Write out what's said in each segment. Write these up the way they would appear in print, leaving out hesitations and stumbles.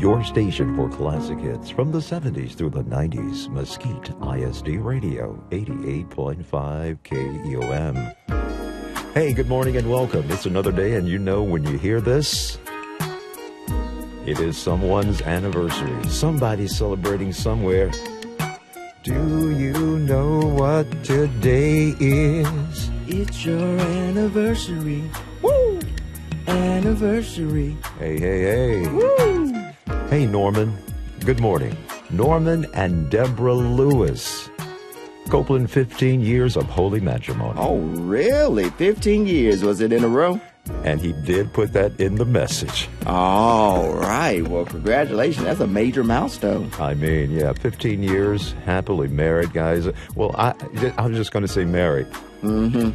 your station for classic hits from the 70s through the 90s. Mesquite ISD Radio, 88.5 KEOM. Hey, good morning and welcome. It's another day, and you know when you hear this, it is someone's anniversary. Somebody's celebrating somewhere. Do you know what today is? It's your anniversary. Woo! Anniversary. Hey, hey, hey. Woo! Hey, Norman. Good morning. Norman and Deborah Lewis. Copeland, 15 years of holy matrimony. Oh, really? 15 years. Was it in a row? And he did put that in the message. All right. Well, congratulations. That's a major milestone. I mean, yeah, 15 years, happily married, guys. Well, I was just going to say married. Mm-hmm.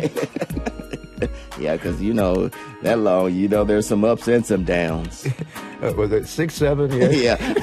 Yeah, because, that long, there's some ups and some downs. Was it 6, 7? Yeah. Yeah.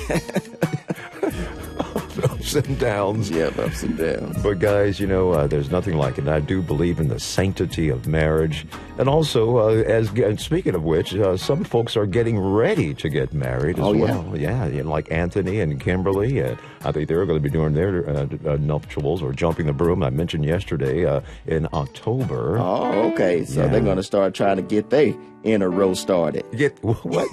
Ups and downs. Yeah, ups and downs. But guys, there's nothing like it. I do believe in the sanctity of marriage. And also, and speaking of which, some folks are getting ready to get married as well. Yeah, like Anthony and Kimberly. I think they're going to be doing their nuptials or jumping the broom. I mentioned yesterday in October. Oh, okay. So they're going to start trying to get their inner row started. Get what?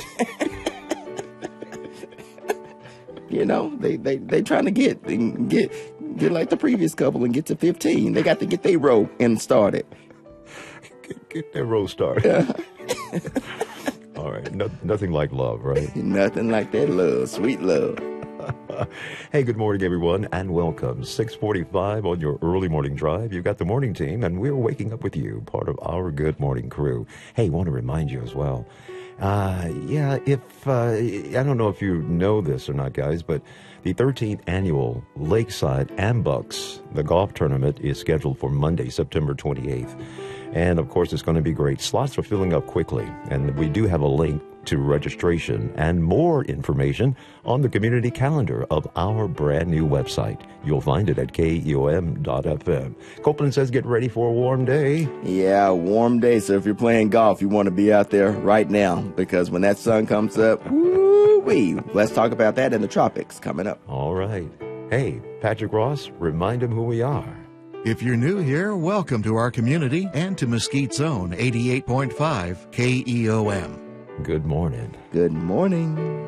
They trying to get like the previous couple and get to 15. They got to get their row in started. Get their row started. All right. Nothing like love, right? Nothing like that love. Sweet love. Hey, good morning, everyone, and welcome. 6:45 on your early morning drive. You've got the morning team, and we're waking up with you, part of our good morning crew. Hey, want to remind you as well. I don't know if you know this or not, guys, but the 13th annual Lakeside Ambucks, the golf tournament, is scheduled for Monday, September 28th. And, of course, it's going to be great. Slots are filling up quickly, and we do have a link to registration and more information on the community calendar of our brand new website. You'll find it at KEOM.FM. Copeland says get ready for a warm day. Yeah, warm day. So if you're playing golf, you want to be out there right now, because when that sun comes up, woo-wee. Let's talk about that in the tropics coming up. All right. Hey, Patrick Ross, remind him who we are. If you're new here, welcome to our community and to Mesquite's own 88.5 KEOM. Good morning. Good morning.